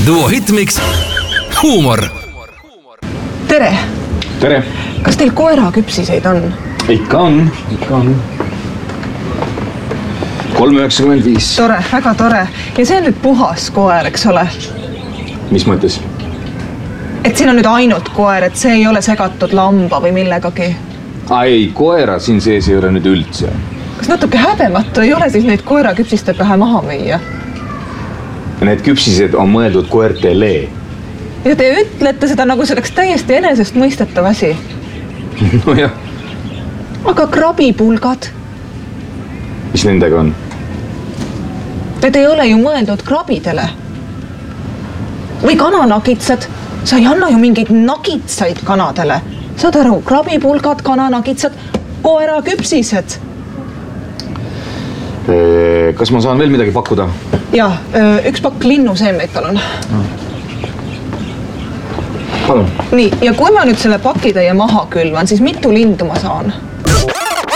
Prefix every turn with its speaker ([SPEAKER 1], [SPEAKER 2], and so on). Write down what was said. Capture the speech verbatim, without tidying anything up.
[SPEAKER 1] Duo Hitmix huumor.
[SPEAKER 2] Tere!
[SPEAKER 3] Tere!
[SPEAKER 2] Kas teil koera küpsiseid on?
[SPEAKER 3] Ikka on, ikka on. kolm üheksakümmend viis.
[SPEAKER 2] Tore, väga tore. Ja see on nüüd puhas koer, eks ole?
[SPEAKER 3] Mis mõttes?
[SPEAKER 2] Et siin on nüüd ainult koer, et see ei ole segatud lamba või millegagi.
[SPEAKER 3] Ai, koera siin sees ei ole nüüd üldse.
[SPEAKER 2] Kas natuke häbematu ei ole siis neid koera küpsiste pähe maha müüa?
[SPEAKER 3] Need küpsised on mõeldud koertele.
[SPEAKER 2] Ja te ütlete seda nagu see oleks täiesti enesest mõistetav asi.
[SPEAKER 3] No jah.
[SPEAKER 2] Aga krabipulgad?
[SPEAKER 3] Mis nendega on?
[SPEAKER 2] Need ei ole ju mõeldud krabidele. Või kananagitsad. Sa ei anna ju mingeid nagitsaid kanadele. Saad aru, krabipulgad, kananagitsad, koera küpsised.
[SPEAKER 3] Kas ma saan veel midagi pakkuda?
[SPEAKER 2] Ja, üks pakk linnuseemneid palun.
[SPEAKER 3] Palun.
[SPEAKER 2] Nii, ja kui ma nüüd selle paki teie maha külvan, siis mitu lindu ma saan?